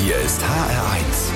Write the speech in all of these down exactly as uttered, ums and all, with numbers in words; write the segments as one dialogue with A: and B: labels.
A: Hier ist H R eins.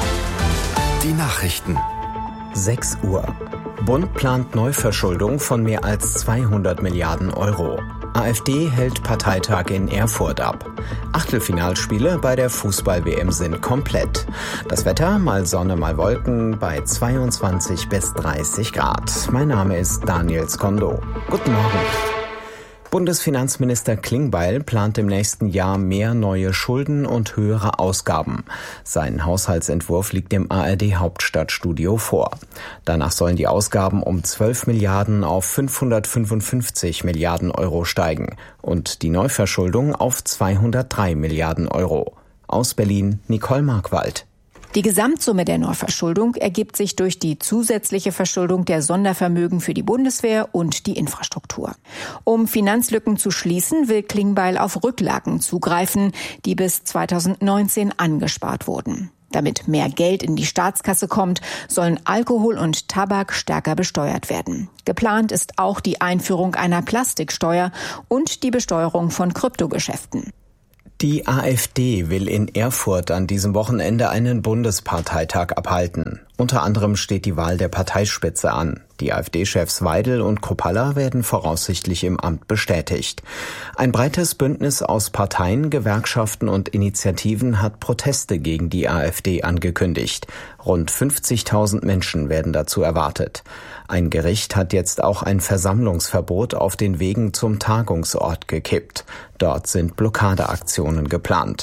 A: Die Nachrichten.
B: sechs Uhr. Bund plant Neuverschuldung von mehr als zweihundert Milliarden Euro. AfD hält Parteitag in Erfurt ab. Achtelfinalspiele bei der Fußball-W M sind komplett. Das Wetter, mal Sonne, mal Wolken, bei zweiundzwanzig bis dreißig Grad. Mein Name ist Daniel Skondo. Guten Morgen. Bundesfinanzminister Klingbeil plant im nächsten Jahr mehr neue Schulden und höhere Ausgaben. Sein Haushaltsentwurf liegt im A R D-Hauptstadtstudio vor. Danach sollen die Ausgaben um zwölf Milliarden auf fünfhundertfünfundfünfzig Milliarden Euro steigen und die Neuverschuldung auf zweihundertdrei Milliarden Euro. Aus Berlin Nicole Markwald.
C: Die Gesamtsumme der Neuverschuldung ergibt sich durch die zusätzliche Verschuldung der Sondervermögen für die Bundeswehr und die Infrastruktur. Um Finanzlücken zu schließen, will Klingbeil auf Rücklagen zugreifen, die bis zweitausendneunzehn angespart wurden. Damit mehr Geld in die Staatskasse kommt, sollen Alkohol und Tabak stärker besteuert werden. Geplant ist auch die Einführung einer Plastiksteuer und die Besteuerung von Kryptogeschäften.
B: Die AfD will in Erfurt an diesem Wochenende einen Bundesparteitag abhalten. Unter anderem steht die Wahl der Parteispitze an. Die AfD-Chefs Weidel und Kropalla werden voraussichtlich im Amt bestätigt. Ein breites Bündnis aus Parteien, Gewerkschaften und Initiativen hat Proteste gegen die AfD angekündigt. Rund fünfzigtausend Menschen werden dazu erwartet. Ein Gericht hat jetzt auch ein Versammlungsverbot auf den Wegen zum Tagungsort gekippt. Dort sind Blockadeaktionen geplant.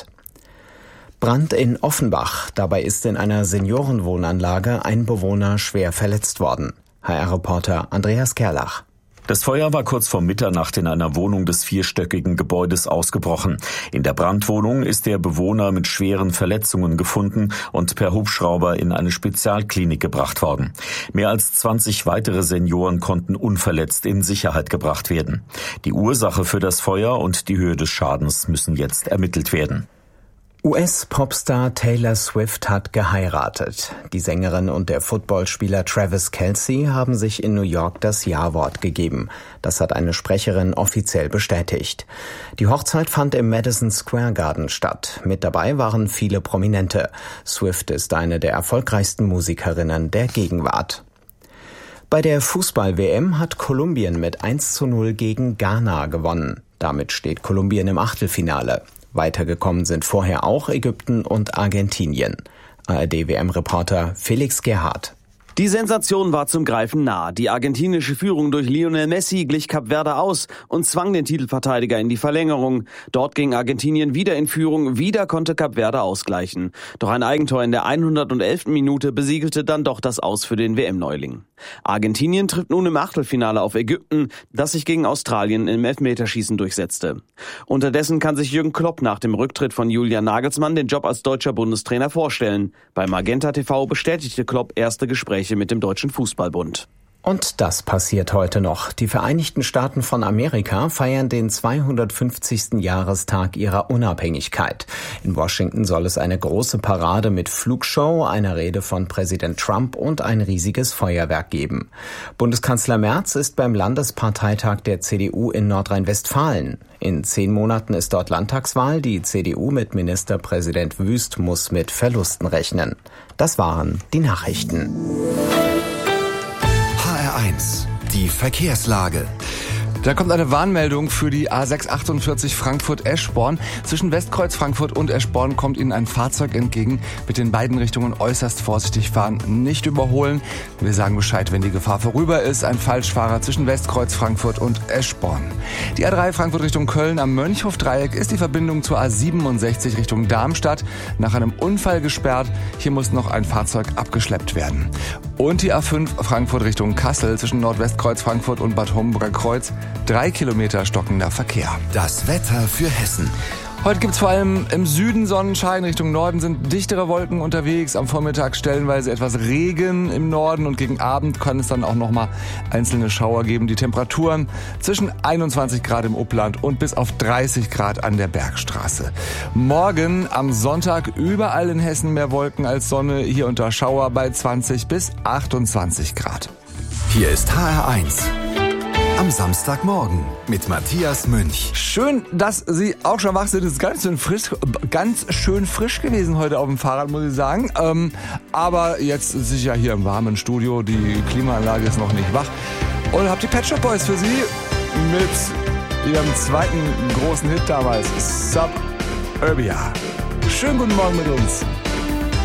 B: Brand in Offenbach. Dabei ist in einer Seniorenwohnanlage ein Bewohner schwer verletzt worden. H R-Reporter Andreas Gerlach.
D: Das Feuer war kurz vor Mitternacht in einer Wohnung des vierstöckigen Gebäudes ausgebrochen. In der Brandwohnung ist der Bewohner mit schweren Verletzungen gefunden und per Hubschrauber in eine Spezialklinik gebracht worden. Mehr als zwanzig weitere Senioren konnten unverletzt in Sicherheit gebracht werden. Die Ursache für das Feuer und die Höhe des Schadens müssen jetzt ermittelt werden.
B: U S-Popstar Taylor Swift hat geheiratet. Die Sängerin und der Footballspieler Travis Kelce haben sich in New York das Ja-Wort gegeben. Das hat eine Sprecherin offiziell bestätigt. Die Hochzeit fand im Madison Square Garden statt. Mit dabei waren viele Prominente. Swift ist eine der erfolgreichsten Musikerinnen der Gegenwart. Bei der Fußball-W M hat Kolumbien mit eins zu null gegen Ghana gewonnen. Damit steht Kolumbien im Achtelfinale. Weitergekommen sind vorher auch Ägypten und Argentinien. A R D-W M-Reporter Felix Gerhardt.
E: Die Sensation war zum Greifen nah. Die argentinische Führung durch Lionel Messi glich Kap Verde aus und zwang den Titelverteidiger in die Verlängerung. Dort ging Argentinien wieder in Führung, wieder konnte Kap Verde ausgleichen. Doch ein Eigentor in der hundertelften Minute besiegelte dann doch das Aus für den W M-Neuling. Argentinien trifft nun im Achtelfinale auf Ägypten, das sich gegen Australien im Elfmeterschießen durchsetzte. Unterdessen kann sich Jürgen Klopp nach dem Rücktritt von Julian Nagelsmann den Job als deutscher Bundestrainer vorstellen. Bei Magenta T V bestätigte Klopp erste Gespräche mit dem Deutschen Fußballbund.
B: Und das passiert heute noch. Die Vereinigten Staaten von Amerika feiern den zweihundertfünfzigsten Jahrestag ihrer Unabhängigkeit. In Washington soll es eine große Parade mit Flugshow, einer Rede von Präsident Trump und ein riesiges Feuerwerk geben. Bundeskanzler Merz ist beim Landesparteitag der C D U in Nordrhein-Westfalen. In zehn Monaten ist dort Landtagswahl. Die C D U mit Ministerpräsident Wüst muss mit Verlusten rechnen. Das waren die Nachrichten.
A: H R eins. Die Verkehrslage.
F: Da kommt eine Warnmeldung für die A sechs achtundvierzig Frankfurt-Eschborn. Zwischen Westkreuz Frankfurt und Eschborn kommt Ihnen ein Fahrzeug entgegen. Mit den beiden Richtungen äußerst vorsichtig fahren, nicht überholen. Wir sagen Bescheid, wenn die Gefahr vorüber ist. Ein Falschfahrer zwischen Westkreuz Frankfurt und Eschborn. Die A drei Frankfurt Richtung Köln am Mönchhof-Dreieck ist die Verbindung zur A siebenundsechzig Richtung Darmstadt nach einem Unfall gesperrt. Hier muss noch ein Fahrzeug abgeschleppt werden. Und die A fünf Frankfurt Richtung Kassel zwischen Nordwestkreuz Frankfurt und Bad Homburger Kreuz. Drei Kilometer stockender Verkehr.
A: Das Wetter für Hessen.
F: Heute gibt's vor allem im Süden Sonnenschein, Richtung Norden sind dichtere Wolken unterwegs. Am Vormittag stellenweise etwas Regen im Norden und gegen Abend kann es dann auch nochmal einzelne Schauer geben. Die Temperaturen zwischen einundzwanzig Grad im Upland und bis auf dreißig Grad an der Bergstraße. Morgen am Sonntag überall in Hessen mehr Wolken als Sonne, hier unter Schauer bei zwanzig bis achtundzwanzig Grad.
A: Hier ist H R eins. am Samstagmorgen mit Matthias Münch.
F: Schön, dass Sie auch schon wach sind. Es ist ganz schön frisch, ganz schön frisch gewesen heute auf dem Fahrrad, muss ich sagen. Ähm, aber jetzt sicher hier im warmen Studio. Die Klimaanlage ist noch nicht wach. Und habt die Pet Shop Boys für Sie mit ihrem zweiten großen Hit damals, Suburbia. Schönen guten Morgen mit uns.